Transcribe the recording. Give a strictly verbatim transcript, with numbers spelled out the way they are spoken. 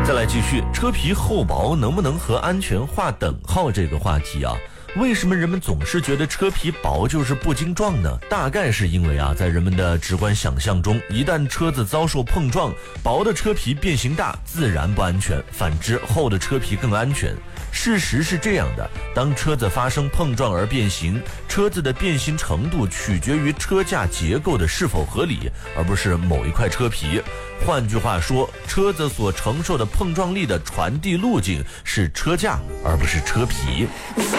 再来继续，车皮厚薄能不能和安全划等号这个话题啊？为什么人们总是觉得车皮薄就是不经撞呢？大概是因为啊，在人们的直观想象中，一旦车子遭受碰撞，薄的车皮变形大，自然不安全；反之，厚的车皮更安全。事实是这样的，当车子发生碰撞而变形，车子的变形程度取决于车架结构的是否合理，而不是某一块车皮。换句话说，车子所承受的碰撞力的传递路径是车架，而不是车皮。